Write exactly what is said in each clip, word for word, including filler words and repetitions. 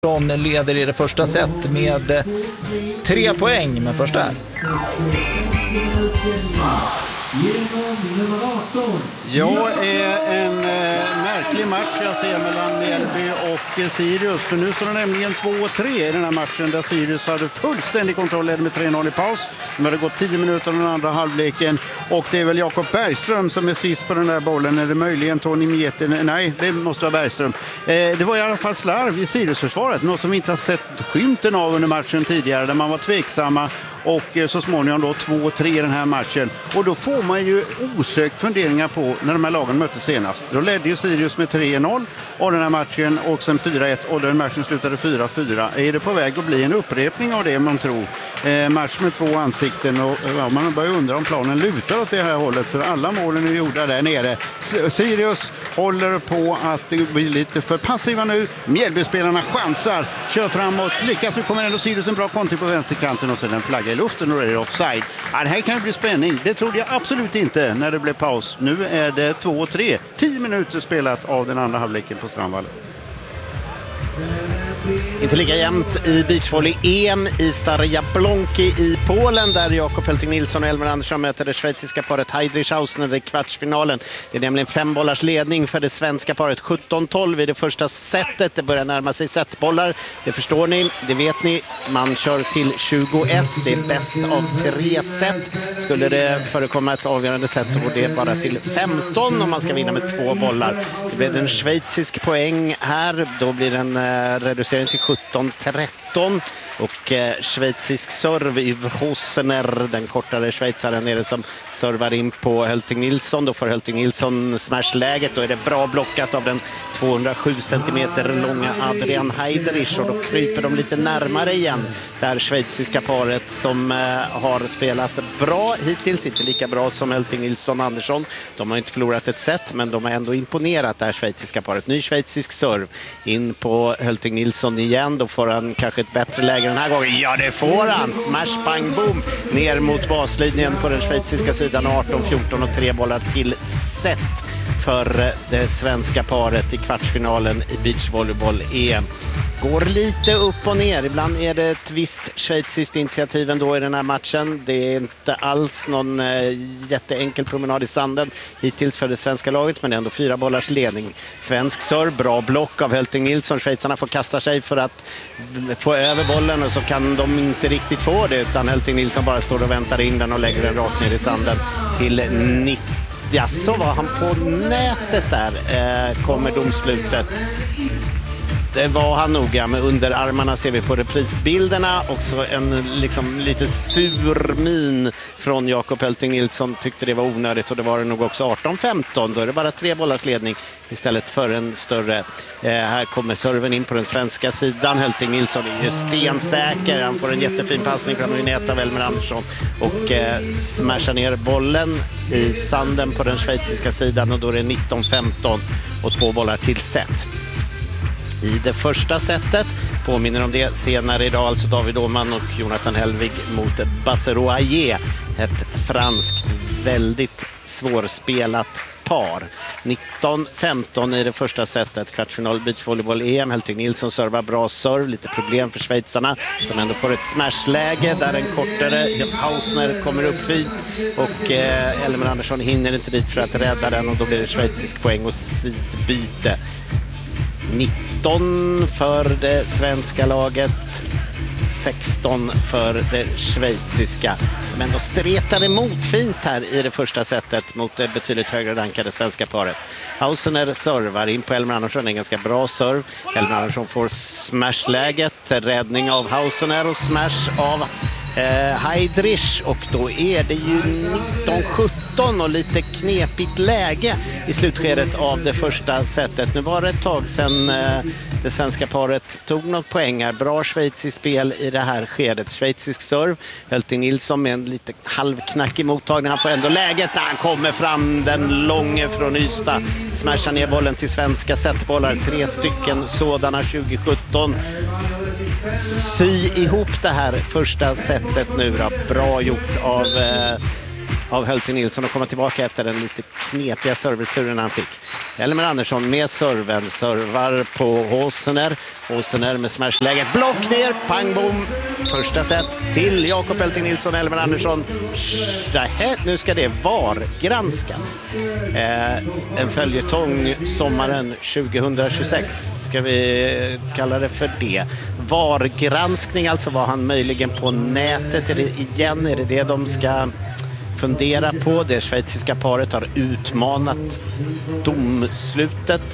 Som leder i det första set med tre poäng, men först där. Ja, en eh, märklig match jag ser mellan Mjällby och Sirius. För nu står det nämligen två tre i den här matchen där Sirius hade fullständig kontroll med tre noll i paus. Det hade gått tio minuter den andra halvleken. Och det är väl Jakob Bergström som är sist på den där bollen. Är det möjligen Tony Mjete? Nej, det måste vara Bergström. Eh, det var i alla fall slarv i Sirius-försvaret. Något som vi inte har sett skymten av under matchen tidigare, där man var tveksamma. Och så småningom då två tre i den här matchen. Och då får man ju osökt funderingar på när de här lagen möttes senast. Då ledde ju Sirius med tre noll av den här matchen och sen fyra ett och den matchen slutade fyra fyra. Är det på väg att bli en upprepning av det man tror? Eh, match med två ansikten och ja, man börjar undra om planen lutar åt det här hållet, för alla målen är gjorda där nere. Sirius håller på att bli lite för passiva nu. Mjällbyspelarna chansar, kör framåt, lyckas. Nu kommer ändå Sirius en bra kontring på vänsterkanten och sen en flagga i luften och det är offside. Ja, det här kan ju bli spänning. Det trodde jag absolut inte när det blev paus. Nu är det två tre. tio minuter spelat av den andra halvleken på Strandvallen. Inte lika jämnt i beachvolley-E M i Stara Jablonki i Polen, där Jakob Helting Nilsson och Elmer Andersson möter det schweiziska paret Heidrich Hausner i kvartsfinalen. Det är nämligen fem bollars ledning för det svenska paret, sjutton tolv i det första setet. Det börjar närma sig setbollar, det förstår ni, det vet ni. Man kör till tjugoett, det är bäst av tre set. Skulle det förekomma ett avgörande set så går det bara till femton om man ska vinna med två bollar. Det blir en schweizisk poäng här, då blir den eh, reducerad till sjutton tretton och eh, schweizisk serv i Hosner, den kortare schweizaren är det som servar in på Helting Nilsson. Då får Helting Nilsson smashläget, då är det bra blockat av den tvåhundrasju centimeter långa Adrian Heidrich och då kryper de lite närmare igen. Det här schweiziska paret som eh, har spelat bra hittills, inte lika bra som Helting Nilsson och Andersson. De har inte förlorat ett set, men de har ändå imponerat, det här schweiziska paret. Ny schweizisk serv in på Helting Nilsson igen, då får han kanske ett bättre läge den här gången. Ja, det får han! Smash, bang, boom! Ner mot baslinjen på den schweiziska sidan, arton fjorton och tre bollar till set för det svenska paret i kvartsfinalen i beachvolleyboll-E M. Går lite upp och ner. Ibland är det ett visst schweiziskt initiativ ändå i den här matchen. Det är inte alls någon eh, jätteenkel promenad i sanden hittills för det svenska laget, men det är ändå fyra bollars ledning. Svensk serv, bra block av Helting Nilsson. Schweizarna får kasta sig för att få över bollen och så kan de inte riktigt få det, utan Helting Nilsson bara står och väntar in den och lägger den rakt ner i sanden till nittio. Ja, så var han på nätet där, eh, kommer domslutet. Det var han noga med underarmarna, ser vi på reprisbilderna. Också en liksom lite sur min från Jakob Helting Nilsson, tyckte det var onödigt, och det var det nog också. Arton femton, då är det bara tre bollars ledning istället för en större. Eh, här kommer serven in på den svenska sidan. Helting Nilsson är ju stensäker, han får en jättefin passning från i nät av Elmer Andersson och eh, smashar ner bollen i sanden på den schweiziska sidan, och då är det nitton femton och två bollar till set. I det första setet, påminner om det senare idag, alltså David Åhman och Jonathan Helvig mot Bassero Aie, ett franskt väldigt svårspelat par. nitton femton i det första setet, kvartsfinal beachvolleyboll-E M. Helting Nilsson servar bra serv, lite problem för schweizarna som ändå får ett smashläge där en kortare Hausner kommer upp fint och eh, Elmer Andersson hinner inte dit för att rädda den, och då blir det schweizisk poäng och sidbyte. nitton för det svenska laget, sexton för det schweiziska, som ändå stretar emot fint här i det första setet mot det betydligt högre rankade svenska paret. Hausner servar in på Elmer Andersson, en ganska bra serv. Elmer Andersson får smashläget, räddning av Hausner och smash av Eh, Heidrich, och då är det ju nitton sjutton och lite knepigt läge i slutskedet av det första setet. Nu var det ett tag sedan eh, det svenska paret tog något poängar. Bra schweiziskt spel i det här skedet. Schweizisk serv, Helting Nilsson med en lite halvknackig mottagning. Han får ändå läget när han kommer fram, den långe från Ystad. Smashar ner bollen till svenska setbollar, tre stycken sådana tjugo sjutton. Sy ihop det här första setet nu då. Bra gjort av eh, av Hölting Nilsson att komma tillbaka efter den lite knepiga serverturen han fick. Elmer Andersson med serven, servar på Håsener. Håsener med smashläget, block ner, pang bom. Första set till Jakob Hölting Nilsson, Elmer Andersson. Nähä, nu ska det var granskas. Eh, en följetong sommaren tjugohundratjugosex ska vi kalla det för det. Var-granskning, alltså var han möjligen på nätet. Är det igen, är det det de ska fundera på? Det schweiziska paret har utmanat domslutet.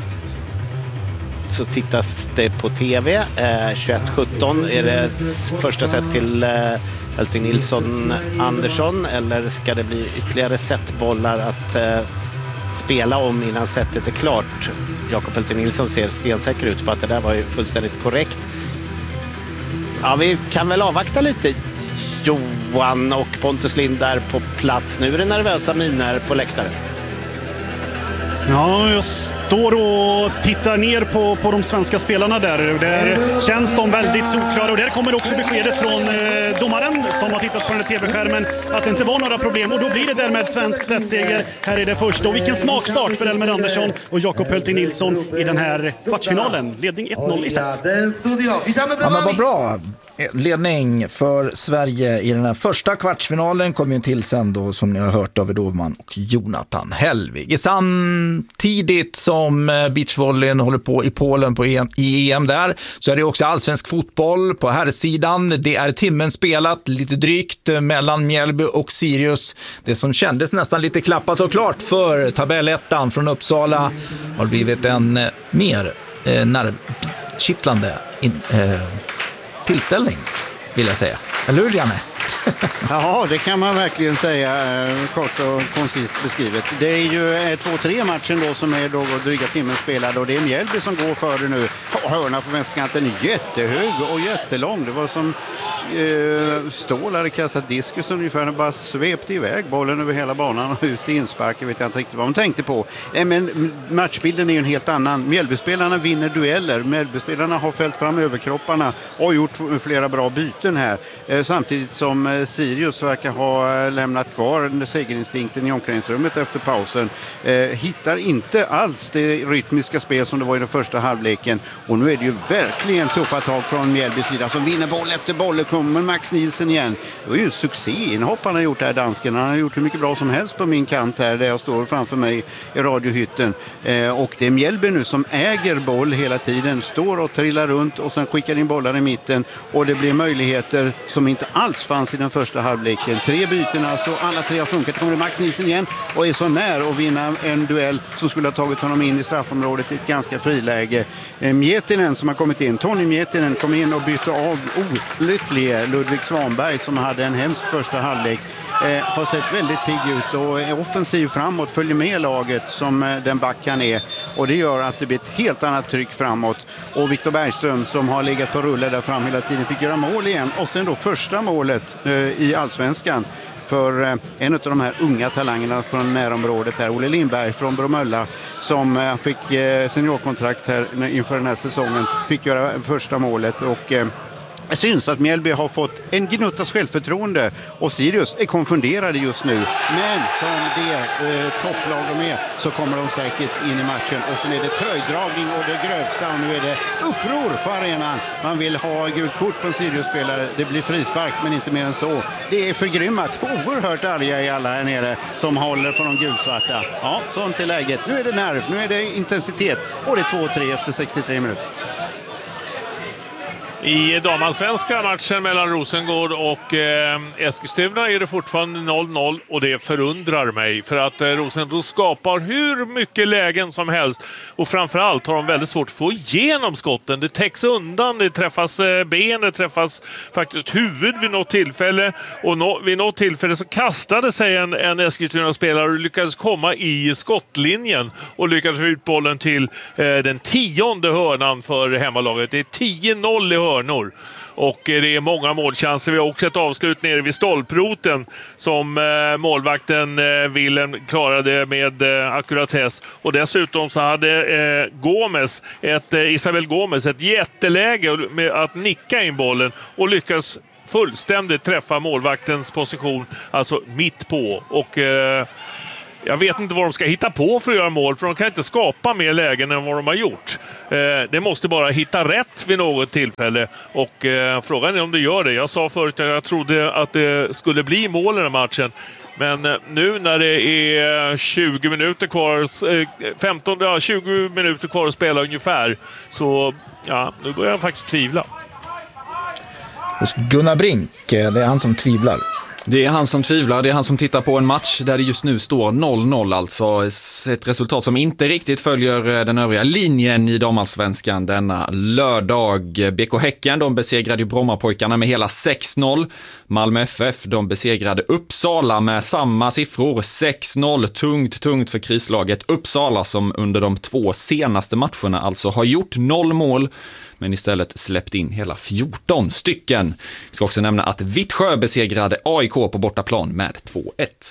Så tittas det på tv. Eh, tjugoett sjutton är det första set till eh, Hölting Nilsson Andersson, eller ska det bli ytterligare setbollar att eh, spela om innan setet är klart? Jakob Hölting Nilsson ser stensäker ut på att det där var ju fullständigt korrekt. Ja, vi kan väl avvakta lite. Johan och Pontus Lind där på plats. Nu är det nervösa miner på läktaren. Ja, jag står och tittar ner på, på de svenska spelarna där. Där känns de väldigt solklara. Och där kommer också beskedet från eh, domaren som har tittat på den här tv-skärmen att det inte var några problem. Och då blir det därmed svensk setseger. Här är det första. Och vilken smakstart för Elmer Andersson och Jakob Hölting Nilsson i den här kvartsfinalen. Ledning ett noll i set. Ja, men vad bra. Ledning för Sverige i den här första kvartsfinalen kommer ju till sen då, som ni har hört, David Dovman och Jonathan Hellvig. Samtidigt som beachvolleyn håller på i Polen på E M, i E M där, så är det också allsvensk fotboll på här sidan. Det är timmen spelat lite drygt mellan Mjällby och Sirius. Det som kändes nästan lite klappat och klart för tabellettan från Uppsala har blivit en mer eh, nervkittlande in, eh, tillställning, vill jag säga. Eller hur, Janne? Ja, det kan man verkligen säga, kort och koncist beskrivet. Det är ju två tre matchen då som är då dryga timmen spelade, och det är Mjällby som går före nu. Hörna på vänsterkanten är jättehög och jättelång. Det var som eh, Ståhl hade kastat diskus ungefär, och bara svepte iväg bollen över hela banan och ut i inspark. Jag vet inte riktigt vad de tänkte på. Eh, men matchbilden är ju en helt annan. Mjällbyspelarna vinner dueller. Mjällbyspelarna har fällt fram överkropparna och gjort flera bra byten här. Eh, samtidigt som Sirius verkar ha lämnat kvar segerinstinkten i omklädningsrummet efter pausen. Eh, hittar inte alls det rytmiska spel som det var i den första halvleken. Och nu är det ju verkligen tuffa tag från Mjällbys sida som vinner boll efter boll. Kommer Max Nielsen igen. Det var ju succéinhopp han har gjort här, dansken. Han har gjort hur mycket bra som helst på min kant här där jag står framför mig i radiohytten. Eh, och det är Mjällby nu som äger boll hela tiden. Står och trillar runt och sen skickar in bollar i mitten. Och det blir möjligheter som inte alls fanns i den första halvleken. Tre byten alltså, alla tre har funkat. Kommer Max Nielsen igen och är så när att vinna en duell som skulle ha tagit honom in i straffområdet i ett ganska friläge. Mjetinen som har kommit in, Tony Mjetinen kom in och bytte av olycklige Ludvig Svanberg som hade en hemsk första halvlek. Eh, har sett väldigt pigg ut och är offensiv framåt, följer med laget som eh, den back han är, och det gör att det blir ett helt annat tryck framåt. Och Viktor Bergström som har legat på rulle där fram hela tiden fick göra mål igen, och sen då första målet eh, i Allsvenskan för eh, en av de här unga talangerna från närområdet här, Olle Lindberg från Bromölla, som eh, fick eh, seniorkontrakt här inför den här säsongen, fick göra första målet. Och eh, det syns att Mjällby har fått en gnuttas självförtroende, och Sirius är konfunderade just nu. Men som det eh, topplag de är så kommer de säkert in i matchen. Och sen är det tröjdragning och det grövsta, och nu är det uppror på arenan. Man vill ha gult kort på en Sirius-spelare. Det blir frispark, men inte mer än så. Det är förgrymmat. Oerhört arga i alla här nere som håller på de gulsvarta. Ja, sånt är läget. Nu är det nerv, nu är det intensitet, och det är två tre efter sextiotre minuter. I damansvenska matchen mellan Rosengård och eh, Eskilstuna är det fortfarande noll noll, och det förundrar mig för att eh, Rosengård skapar hur mycket lägen som helst, och framförallt har de väldigt svårt att få igenom skotten. Det täcks undan, det träffas eh, ben, det träffas faktiskt huvud vid något tillfälle, och no, vid något tillfälle så kastade sig en, en Eskilstuna-spelare och lyckades komma i skottlinjen och lyckades få ut bollen till eh, den tionde hörnan för hemmalaget. Det är tio noll i hörnor. Och det är många målchanser. Vi har också ett avslut nere vid stolproten som eh, målvakten eh, Willem klarade med eh, ackuratess. Och dessutom så hade eh, Gomes, ett, eh, Isabel Gomes ett jätteläge med att nicka in bollen och lyckas fullständigt träffar målvaktens position, alltså mitt på. Och eh, jag vet inte vad de ska hitta på för att göra mål, för de kan inte skapa mer lägen än vad de har gjort. Eh, det måste bara hitta rätt vid något tillfälle, och eh, frågan är om det gör det. Jag sa förut att jag trodde att det skulle bli mål i den här matchen. Men nu när det är tjugo minuter kvar, femton, ja, tjugo minuter kvar att spela ungefär, så ja, nu börjar jag faktiskt tvivla. Hos Gunnar Brink, det är han som tvivlar. Det är han som tvivlar, det är han som tittar på en match där det just nu står noll noll, alltså ett resultat som inte riktigt följer den övriga linjen i damallsvenskan denna lördag. B K Häcken, de besegrade ju Brommapojkarna med hela sex noll. Malmö F F, de besegrade Uppsala med samma siffror, sex noll. Tungt, tungt för krislaget Uppsala som under de två senaste matcherna alltså har gjort noll mål, men istället släppt in hela fjorton stycken. Jag ska också nämna att Vittsjö besegrade A I K på bortaplan med två ett.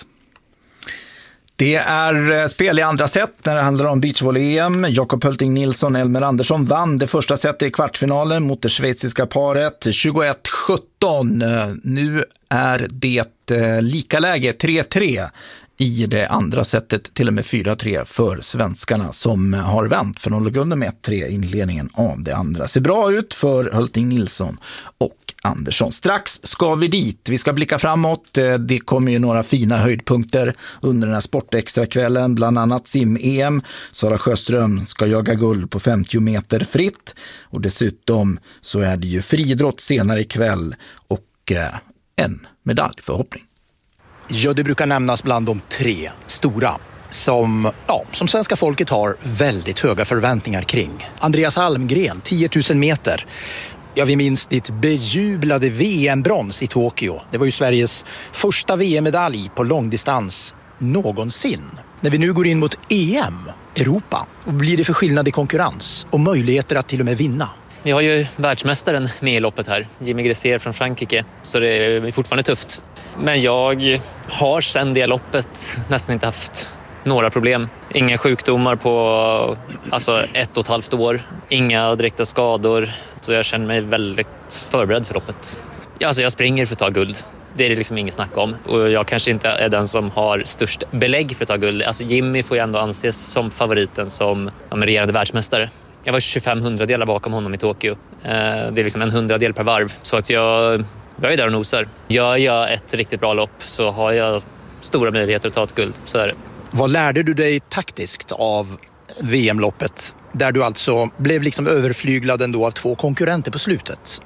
Det är spel i andra set när det handlar om beachvolley-E M. Jakob Hölting Nilsson och Elmer Andersson vann det första setet i kvartsfinalen mot det schweiziska paret tjugoett sjutton. Nu är det lika läge tre tre i det andra setet, till och med fyra tre för svenskarna som har vänt för noll grunden med ett tre i inledningen av det andra. Ser bra ut för Hölting Nilsson och Andersson. Strax ska vi dit. Vi ska blicka framåt. Det kommer ju några fina höjdpunkter under den här sportextrakvällen, bland annat sim-E M. Sara Sjöström ska jaga guld på femtio meter fritt, och dessutom så är det ju friidrott senare ikväll och en medaljförhoppning. Ja, det brukar nämnas bland de tre stora som, ja, som svenska folket har väldigt höga förväntningar kring. Andreas Almgren, tio tusen meter. Ja, vi minns ditt bejublade V M-brons i Tokyo. Det var ju Sveriges första V M-medalj på långdistans någonsin. När vi nu går in mot E M, Europa, och blir det för skillnad i konkurrens och möjligheter att till och med vinna? Vi har ju världsmästaren med i loppet här, Jimmy Gressier från Frankrike, så det är fortfarande tufft. Men jag har sedan det loppet nästan inte haft några problem. Inga sjukdomar på alltså ett och ett halvt år, inga direkta skador, så jag känner mig väldigt förberedd för loppet. Alltså jag springer för att ta guld. Det är det liksom inget snack om. Och jag kanske inte är den som har störst belägg för att ta guld. Alltså Jimmy får ju ändå anses som favoriten, som regerande världsmästare. Jag var tjugofem hundradelar bakom honom i Tokyo. Det är liksom en hundradel per varv. Så att jag, jag är där och nosar. Gör jag ett riktigt bra lopp så har jag stora möjligheter att ta ett guld. Så är det. Vad lärde du dig taktiskt av V M-loppet? Där du alltså blev liksom överflyglad ändå av två konkurrenter på slutet.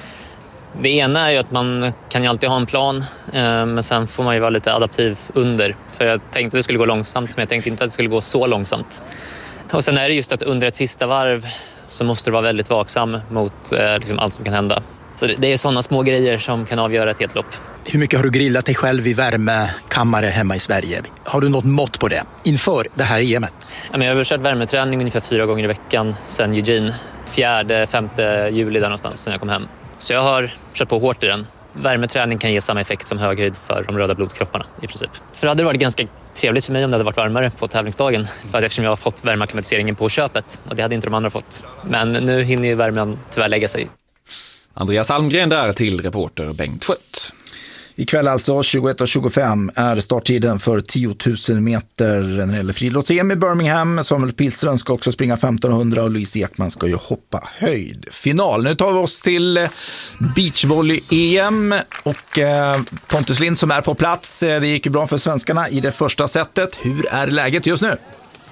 Det ena är ju att man kan ju alltid ha en plan. Men sen får man ju vara lite adaptiv under. För jag tänkte att det skulle gå långsamt, men jag tänkte inte att det skulle gå så långsamt. Och sen är det just att under ett sista varv så måste du vara väldigt vaksam mot eh, liksom allt som kan hända. Så det, det är sådana små grejer som kan avgöra ett helt lopp. Hur mycket har du grillat dig själv i värmekammare hemma i Sverige? Har du något mått på det inför det här E M:et? Ja, men jag har kört värmeträning ungefär fyra gånger i veckan sedan Eugene. Fjärde, femte juli där någonstans när jag kom hem. Så jag har kört på hårt i den. Värmeträning kan ge samma effekt som höghöjd för de röda blodkropparna i princip. För det hade varit ganska trevligt för mig om det hade varit varmare på tävlingsdagen. För att eftersom jag har fått värmeacklimatiseringen på köpet. Och det hade inte de andra fått. Men nu hinner ju värmen tyvärr lägga sig. Andreas Almgren där till reporter Bengt Schött. Ikväll alltså tjugoett och tjugofem är starttiden för tio tusen meter när det gäller friidrotts-E M i Birmingham. Samuel Pilström ska också springa femtonhundra och Louise Ekman ska ju hoppa höjdfinal. Nu tar vi oss till beachvolley-E M och Pontus Lind som är på plats. Det gick ju bra för svenskarna i det första setet. Hur är läget just nu?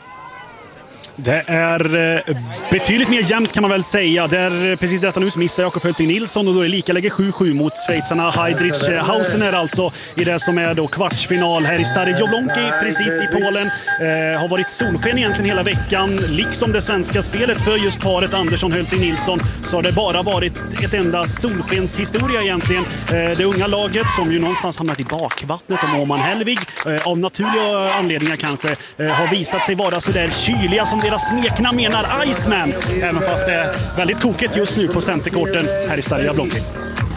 Det är betydligt mer jämnt kan man väl säga. Det är precis detta nu som missar Jakob Hölting Nilsson och då är det lika läge sju sju mot schweizarna Heidrich Hausener alltså i det som är då kvartsfinal här i Stare Jablonki precis i Polen. Eh, har varit solsken egentligen hela veckan, liksom det svenska spelet för just paret Andersson Hölting Nilsson, så har det bara varit ett enda solskenshistoria egentligen. Eh, det unga laget som ju någonstans hamnat i bakvattnet om Åman Hellvig eh, av naturliga anledningar kanske eh, har visat sig vara så där kyliga som deras smekna menar Iceman, även fast det är väldigt kokigt just nu på centerkorten här i Stare Jablonki.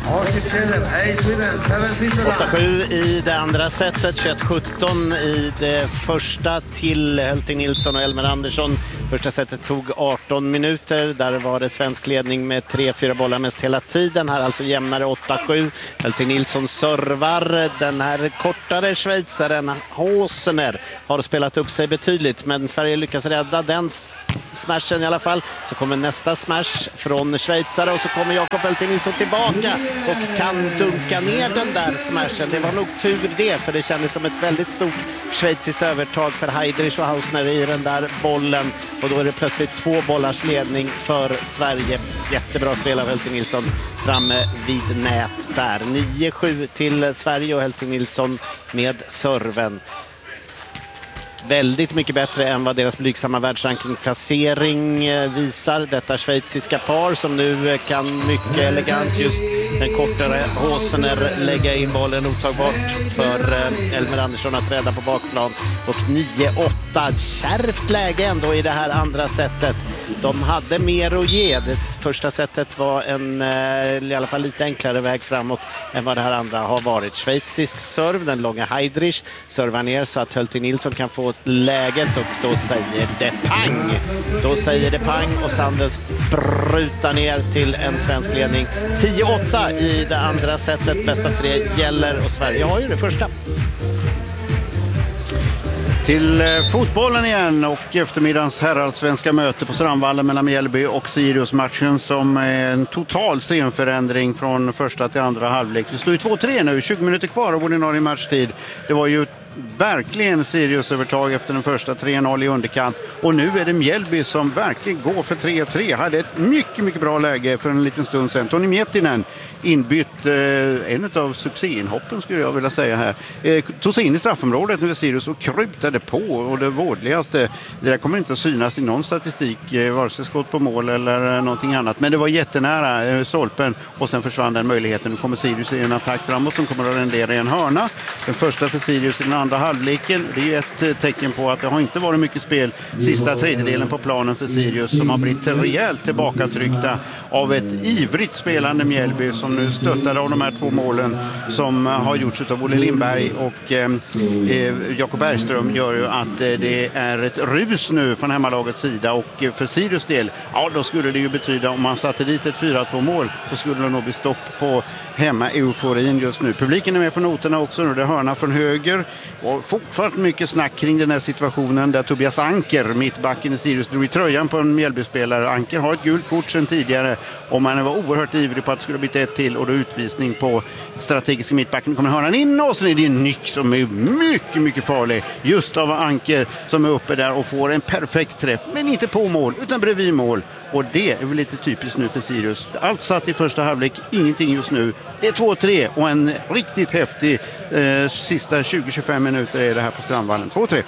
åtta sju i det andra setet, tjugoett sjutton i det första till Hölting Nilsson och Elmer Andersson. Första setet tog arton minuter, där var det svensk ledning med tre fyra bollar mest hela tiden. Här alltså jämnare åtta sju. Hölting Nilsson servar. Den här kortare schweizaren Håsener har spelat upp sig betydligt, men Sverige lyckas rädda den smashen i alla fall. Så kommer nästa smash från schweizare och så kommer Jakob Hölting Nilsson tillbaka och kan dunka ner den där smashen. Det var nog tur det, för det kändes som ett väldigt stort schweiziskt övertag för Heidrich och Hausner i den där bollen, och då är det plötsligt två bollars ledning för Sverige. Jättebra spel av Hölting Nilsson framme vid nät där. nio sju till Sverige och Hölting Nilsson med serven. Väldigt mycket bättre än vad deras blygsamma världsrankingplacering visar. Detta schweiziska par som nu kan mycket elegant just den kortare Håsener lägga in bollen otagbart för Elmer Andersson att rädda på bakplan. Och nio åtta, kärvt läge ändå i det här andra sättet. De hade mer att ge. Det första sättet var en i alla fall lite enklare väg framåt än vad det här andra har varit. Schweizisk serv, den långa Heidrich servar ner så att Hölting Nilsson kan få läget, och då säger det pang. Då säger det pang och Sanden sprutar ner till en svensk ledning. tio åtta i det andra sättet. Bästa tre gäller och Sverige har ju det första. Till fotbollen igen och eftermiddagens herrallsvenska möte på Strandvallen mellan Mjällby och Sirius-matchen som är en total scenförändring från första till andra halvlek. Det står ju två tre nu, tjugo minuter kvar av ordinarie matchtid. Det var ju verkligen Sirius-övertag efter den första tre noll i underkant. Och nu är det Mjällby som verkligen går för tre tre. Hade ett mycket, mycket bra läge för en liten stund sedan. Toni Miettinen inbytt eh, en av succéinhoppen skulle jag vilja säga här. Eh, tog sig in i straffområdet nu i Sirius och kryptade på. Och det vårdligaste, det där kommer inte att synas i någon statistik, eh, vare sig skott på mål eller eh, någonting annat. Men det var jättenära eh, solpen och sen försvann den möjligheten. Nu kommer Sirius i en attack framåt som kommer att rendera i en hörna. Den första för Sirius i den andra halvleken. Det är ju ett tecken på att det har inte varit mycket spel sista tredjedelen på planen för Sirius, som har blivit rejält tillbakatryckta av ett ivrigt spelande Mjällby som nu stöttade av de här två målen som har gjorts av Olle Lindberg och eh, Jakob Bergström, gör ju att eh, det är ett rus nu från hemmalagets sida, och eh, för Sirius del, ja då skulle det ju betyda, om man satte dit ett fyra två mål så skulle det nog bli stopp på hemma-euforin just nu. Publiken är med på noterna också nu, det är hörna från höger. Och fortfarande mycket snack kring den här situationen där Tobias Anker, mittbacken i Sirius, drog i tröjan på en Mjällby-spelare. Anker har ett gult kort sedan tidigare och man var oerhört ivrig på att det skulle bli ett till, och då utvisning på strategiska mittbacken. Kommer hörnan in och så är det en nick som är mycket, mycket farlig. Just av Anker som är uppe där och får en perfekt träff, men inte på mål utan bredvid mål. Och det är väl lite typiskt nu för Sirius. Allt satt i första halvlek, ingenting just nu. Det är två tre och en riktigt häftig eh, sista tjugo till tjugofem minuter är det här på Strandvallen. två tre.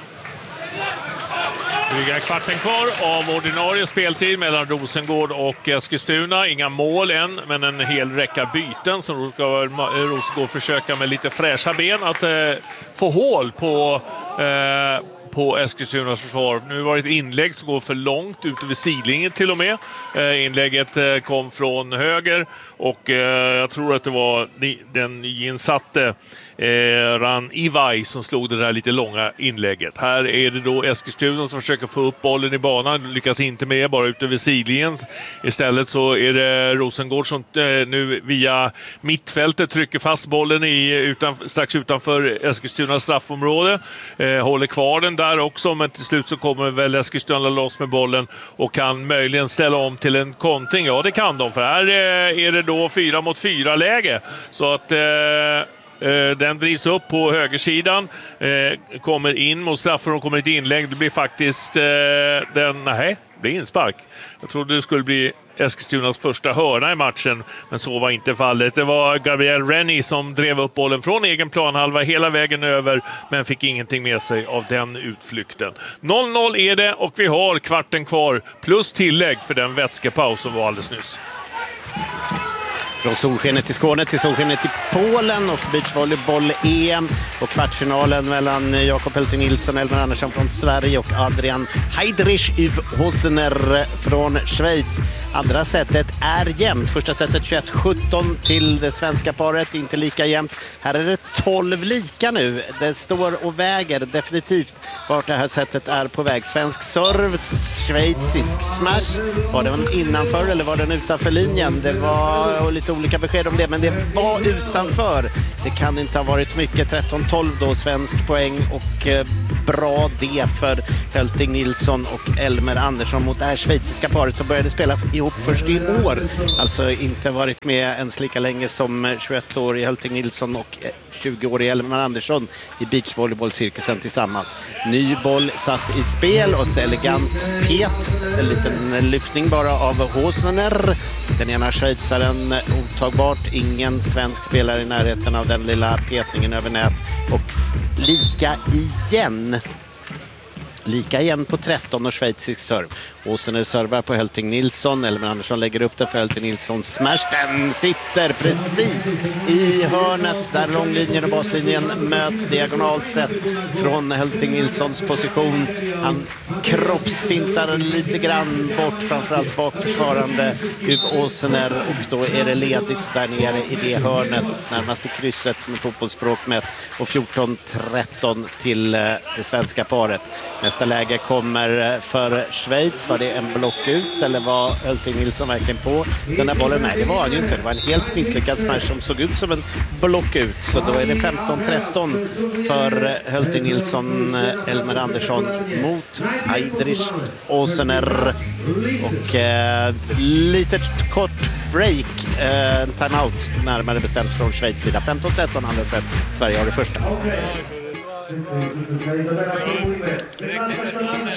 Dryga kvarten kvar av ordinarie speltid mellan Rosengård och Eskilstuna. Inga mål än, men en hel räcka byten som ska Rosengård försöka med lite fräscha ben att eh, få hål på... Eh, på Eskilstunas försvar. Nu var det ett inlägg som går för långt ut över sidlinjen till och med. Eh, inlägget eh, kom från höger och eh, jag tror att det var ni, den nyinsatte eh, Ran Ivaj som slog det där lite långa inlägget. Här är det då Eskilstuna som försöker få upp bollen i banan. Lyckas inte med, bara ut över sidlinjen. Istället så är det Rosengård som eh, nu via mittfältet trycker fast bollen i, utan, strax utanför Eskilstunas straffområde. Eh, håller kvar den där också, men till slut så kommer väl Eskilstuna loss med bollen och kan möjligen ställa om till en kontring. Ja, det kan de, för här är det då fyra mot fyra läge. Så att eh, den drivs upp på högersidan, eh, kommer in mot straffen och kommer ett inlägg. Det blir faktiskt eh, den, nej, det blir inspark. Jag trodde det skulle bli Eskilstunas första hörna i matchen, men så var inte fallet. Det var Gabriel Rennie som drev upp bollen från egen planhalva hela vägen över, men fick ingenting med sig av den utflykten. noll noll är det och vi har kvarten kvar plus tillägg för den vätskepaus som var alldeles nyss. Från solskenet till Skåne till solskenet till Polen och beachvolleyboll-E M och kvartsfinalen mellan Jakob Helting Nilsson, Elmer Andersson från Sverige och Adrian Heidrich Hosner från Schweiz. Andra setet är jämnt. Första setet tjugoett sjutton till det svenska paret, inte lika jämnt. Här är det tolv lika nu. Det står och väger definitivt vart det här setet är på väg. Svensk serve, schweizisk smash. Var den innanför eller var den utanför linjen? Det var lite olika besked om det, men det var utanför. Det kan inte ha varit mycket. tretton tolv då, svensk poäng och eh, bra det för Helting Nilsson och Elmer Andersson mot det här schweiziska paret som började spela ihop först i år. Alltså inte varit med ens lika länge som tjugoett-årig Helting Nilsson och tjugo-årig Elmer Andersson i beachvolleybollcirkusen tillsammans. Ny boll satt i spel och ett elegant pet. En liten lyftning bara av Hosner. Den ena schweizaren otagbart. Ingen svensk spelare i närheten av den lilla petningen över nät. Och lika igen. Lika igen på tretton och schweizisk serve. Hosner servar på Helting Nilsson. Elmer Andersson lägger upp det för Helting Nilsson. Smash, den sitter precis i hörnet där långlinjen och baslinjen möts diagonalt sett från Helting Nilssons position. Han kroppsfintar lite grann bort, framförallt bakförsvarande Hugo Hosner, och då är det ledigt där nere i det hörnet närmast i krysset med fotbollsspråk mätt, och fjorton tretton till det svenska paret. Nästa läge kommer för Schweiz. Var det en block ut eller var Helting Nilsson verkligen på den där bollen? Nej, det var han ju inte. Det var en helt misslyckad smash som såg ut som en block ut. Så då är det femton tretton för Helting Nilsson, Elmer Andersson mot Heidrich Hosner. Och eh, lite kort break, eh, timeout närmare bestämt från Schweiz sida. femton tretton andra set. Sverige har det första.